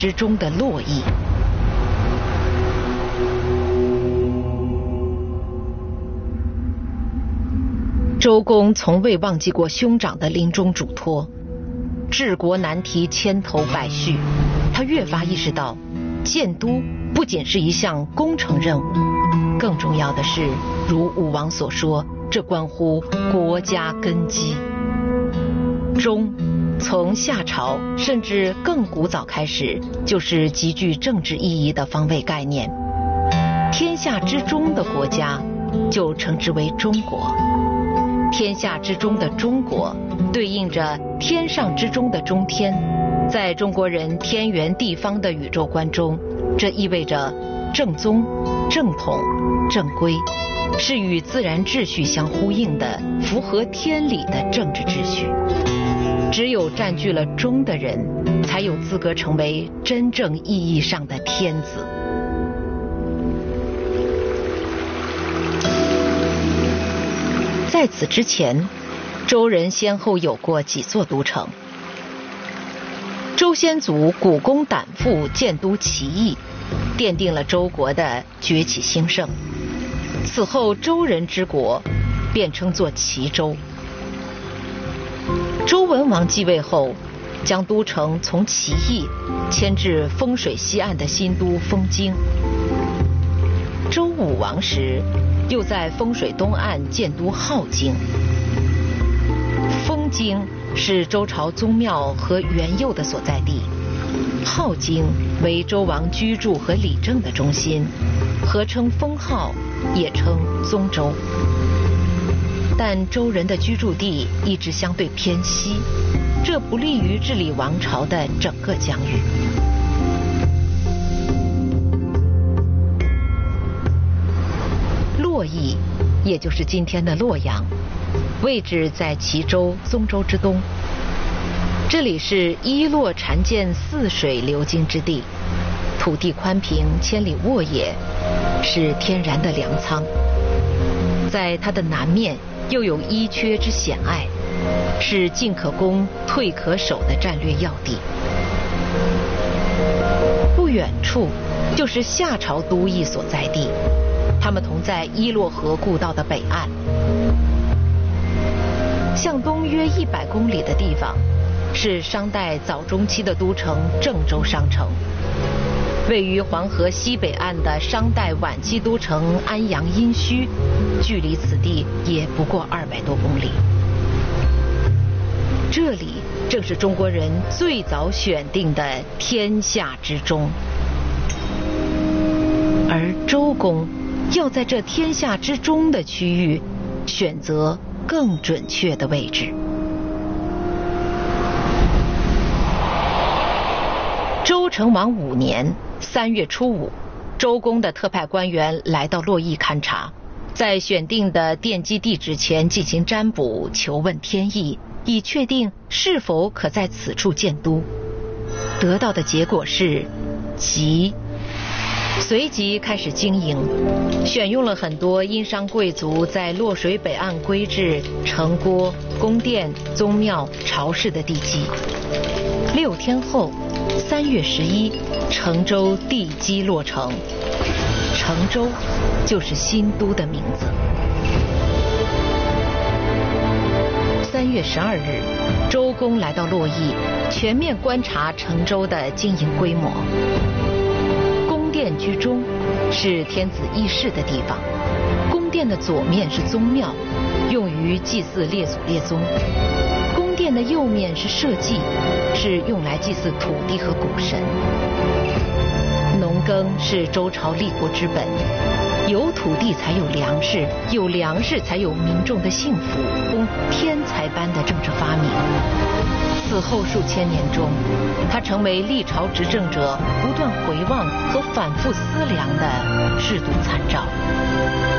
之中的洛邑。周公从未忘记过兄长的临终嘱托，治国难题千头百绪，他越发意识到，建都不仅是一项工程任务，更重要的是，如武王所说，这关乎国家根基。忠从夏朝甚至更古早开始，就是极具政治意义的方位概念。天下之中的国家，就称之为中国。天下之中的中国，对应着天上之中的中天。在中国人天圆地方的宇宙观中，这意味着正宗、正统、正规，是与自然秩序相呼应的、符合天理的政治秩序。只有占据了中的人，才有资格成为真正意义上的天子。在此之前，周人先后有过几座都城。周先祖古公胆父建都齐邑，奠定了周国的崛起兴盛。此后周人之国便称作齐周。周文王继位后，将都城从齐邑迁至丰水西岸的新都丰京。周武王时，又在丰水东岸建都镐京。丰京是周朝宗庙和元佑的所在地，镐京为周王居住和理政的中心，合称封镐，也称宗周。但周人的居住地一直相对偏西，这不利于治理王朝的整个疆域。洛邑，也就是今天的洛阳，位置在齐州、宗周之东。这里是伊洛缠涧泗水流经之地，土地宽平，千里沃野，是天然的粮仓。在它的南面又有伊阙之险隘，是进可攻、退可守的战略要地。不远处就是夏朝都邑所在地，他们同在伊洛河故道的北岸。向东约100公里的地方，是商代早中期的都城郑州商城。位于黄河西北岸的商代晚期都城安阳殷墟，距离此地也不过200多公里。这里正是中国人最早选定的天下之中，而周公要在这天下之中的区域选择更准确的位置。周成王5年3月初5，周公的特派官员来到洛邑勘察，在选定的奠基地址前进行占卜，求问天意，以确定是否可在此处建都。得到的结果是吉。随即开始经营，选用了很多殷商贵族在洛水北岸规制城郭、宫殿、宗庙、朝市的地基。6天后，3月11，成周地基落成。成周就是新都的名字。3月12日，周公来到洛邑，全面观察成周的经营规模。宫殿居中，是天子议事的地方。宫殿的左面是宗庙，用于祭祀列祖列宗。宫殿的右面是社稷，是用来祭祀土地和谷神。农耕是周朝立国之本，有土地才有粮食，有粮食才有民众的幸福，天才般的政治发明。此后数千年中，它成为历朝执政者不断回望和反复思量的制度参照。